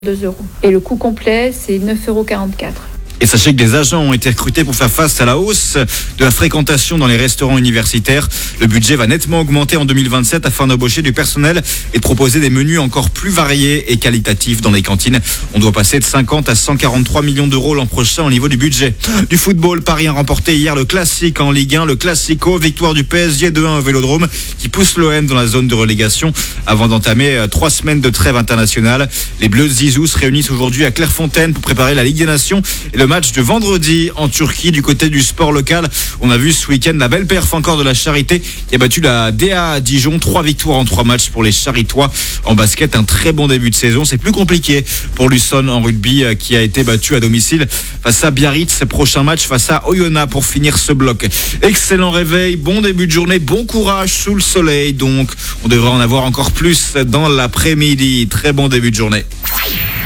2 €. Et le coût complet, c'est 9,44 €. Et sachez que des agents ont été recrutés pour faire face à la hausse de la fréquentation dans les restaurants universitaires. Le budget va nettement augmenter en 2027 afin d'embaucher du personnel et de proposer des menus encore plus variés et qualitatifs dans les cantines. On doit passer de 50 à 143 millions d'euros l'an prochain au niveau du budget. Du football, Paris a remporté hier le classique en Ligue 1, le Classico, victoire du PSG 2-1 au Vélodrome qui pousse l'OM dans la zone de relégation avant d'entamer 3 semaines de trêve internationale. Les Bleus de Zizou se réunissent aujourd'hui à Clairefontaine pour préparer la Ligue des Nations et le match de vendredi en Turquie. Du côté du sport local, on a vu ce week-end la belle perf encore de la Charité qui a battu la DA à Dijon. 3 victoires en 3 matchs pour les Charitois. En basket, un très bon début de saison. C'est plus compliqué pour Luçon en rugby qui a été battu à domicile face à Biarritz. Prochain match face à Oyonnax pour finir ce bloc. Excellent réveil, bon début de journée, bon courage sous le soleil. Donc on devrait en avoir encore plus dans l'après-midi. Très bon début de journée.